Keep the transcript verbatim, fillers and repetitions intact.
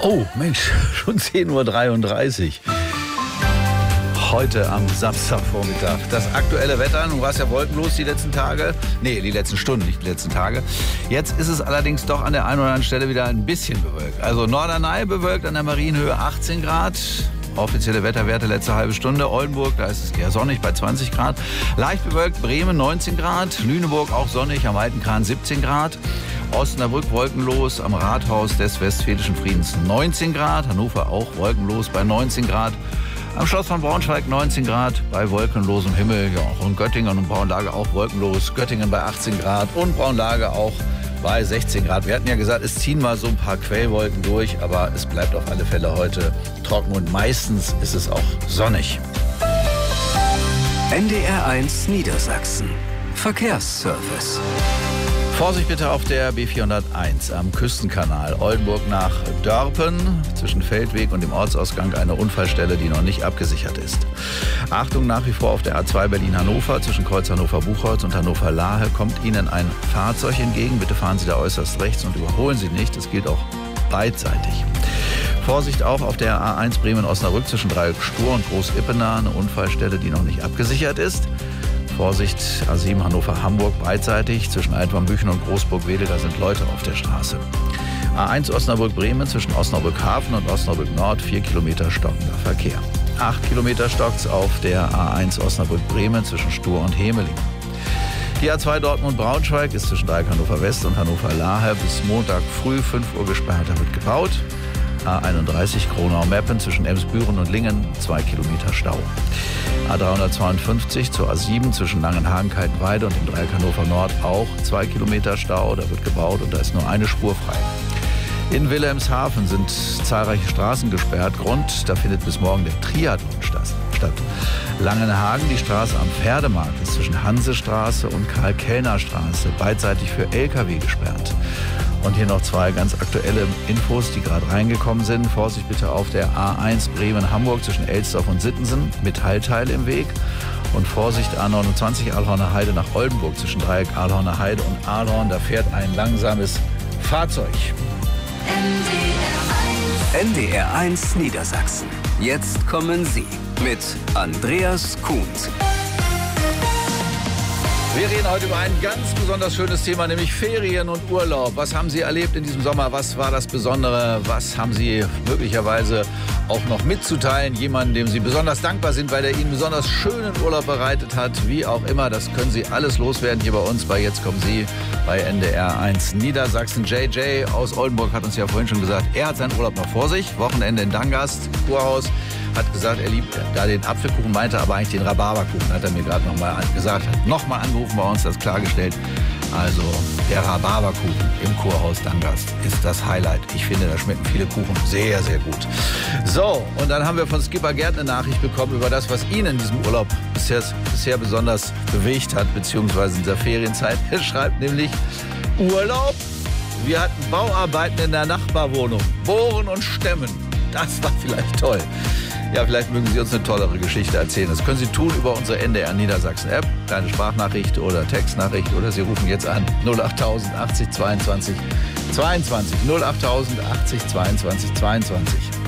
Oh, Mensch, schon zehn Uhr dreiunddreißig. Heute am Samstagvormittag. Das aktuelle Wetter, nun war es ja wolkenlos die letzten Tage. Nee, die letzten Stunden, nicht die letzten Tage. Jetzt ist es allerdings doch an der einen oder anderen Stelle wieder ein bisschen bewölkt. Also Norderney bewölkt an der Marienhöhe achtzehn Grad. Offizielle Wetterwerte letzte halbe Stunde. Oldenburg, da ist es eher sonnig bei zwanzig Grad. Leicht bewölkt Bremen neunzehn Grad. Lüneburg auch sonnig am Alten Kran siebzehn Grad. Osnabrück wolkenlos am Rathaus des Westfälischen Friedens neunzehn Grad. Hannover auch wolkenlos bei neunzehn Grad. Am Schloss von Braunschweig neunzehn Grad bei wolkenlosem Himmel. Ja, auch in Göttingen und Braunlage auch wolkenlos. Göttingen bei achtzehn Grad und Braunlage auch bei sechzehn Grad. Wir hatten ja gesagt, es ziehen mal so ein paar Quellwolken durch, aber es bleibt auf alle Fälle heute trocken und meistens ist es auch sonnig. N D R eins Niedersachsen. Verkehrsservice. Vorsicht bitte auf der B vierhunderteins am Küstenkanal. Oldenburg nach Dörpen. Zwischen Feldweg und dem Ortsausgang eine Unfallstelle, die noch nicht abgesichert ist. Achtung nach wie vor auf der A zwei Berlin-Hannover. Zwischen Kreuz Hannover-Buchholz und Hannover-Lahe kommt Ihnen ein Fahrzeug entgegen. Bitte fahren Sie da äußerst rechts und überholen Sie nicht. Das gilt auch beidseitig. Vorsicht auch auf der A eins Bremen-Osnabrück zwischen Dreieck Stur und Groß-Ippener. Eine Unfallstelle, die noch nicht abgesichert ist. Vorsicht, A sieben Hannover-Hamburg beidseitig. Zwischen Altwarmbüchen und Großburg-Wedel, da sind Leute auf der Straße. A eins Osnabrück-Bremen zwischen Osnabrück-Hafen und Osnabrück-Nord, vier Kilometer stockender Verkehr. acht Kilometer stockt's auf der A eins Osnabrück-Bremen zwischen Stur und Hemeling. Die A zwei Dortmund-Braunschweig ist zwischen Dreieck Hannover-West und Hannover-Lahe bis Montag früh fünf Uhr gesperrt, da wird gebaut. A einunddreißig Kronau-Meppen zwischen Emsbüren und Lingen, zwei Kilometer Stau. A dreihundertzweiundfünfzig zur A sieben zwischen Langenhagen-Kaltenweide und dem Dreieck Hannover Nord auch zwei Kilometer Stau. Da wird gebaut und da ist nur eine Spur frei. In Wilhelmshaven sind zahlreiche Straßen gesperrt. Grund, da findet bis morgen der Triathlon statt. Langenhagen, die Straße am Pferdemarkt, ist zwischen Hansestraße und Karl-Kellner-Straße beidseitig für L K W gesperrt. Und hier noch zwei ganz aktuelle Infos, die gerade reingekommen sind. Vorsicht bitte auf der A eins Bremen-Hamburg zwischen Elsdorf und Sittensen, Metallteile im Weg. Und Vorsicht A neunundzwanzig Ahlhorner Heide nach Oldenburg zwischen Dreieck Ahlhorner Heide und Ahlhorn. Da fährt ein langsames Fahrzeug. N D R eins Niedersachsen. Jetzt kommen Sie mit Andreas Kuhns. Wir reden heute über ein ganz besonders schönes Thema, nämlich Ferien und Urlaub. Was haben Sie erlebt in diesem Sommer? Was war das Besondere? Was haben Sie möglicherweise auch noch mitzuteilen? Jemanden, dem Sie besonders dankbar sind, weil er Ihnen besonders schönen Urlaub bereitet hat. Wie auch immer, das können Sie alles loswerden hier bei uns bei Jetzt kommen Sie bei N D R eins Niedersachsen. J J aus Oldenburg hat uns ja vorhin schon gesagt, er hat seinen Urlaub noch vor sich. Wochenende in Dangast, Kurhaus. Hat gesagt, er liebt da den Apfelkuchen, meinte aber eigentlich den Rhabarberkuchen, hat er mir gerade nochmal gesagt. Hat nochmal angerufen bei uns, das klargestellt. Also der Rhabarberkuchen im Kurhaus Dangast ist das Highlight. Ich finde, da schmecken viele Kuchen sehr, sehr gut. So, und dann haben wir von Skipper Gerd eine Nachricht bekommen über das, was ihn in diesem Urlaub bisher, bisher besonders bewegt hat, beziehungsweise in dieser Ferienzeit. Er schreibt nämlich, Urlaub? Wir hatten Bauarbeiten in der Nachbarwohnung. Bohren und Stemmen. Das war vielleicht toll. Ja, vielleicht mögen Sie uns eine tollere Geschichte erzählen. Das können Sie tun über unsere N D R Niedersachsen App, kleine Sprachnachricht oder Textnachricht, oder Sie rufen jetzt an null acht tausend achtzig zweiundzwanzig zweiundzwanzig null acht tausend achtzig zweiundzwanzig zweiundzwanzig.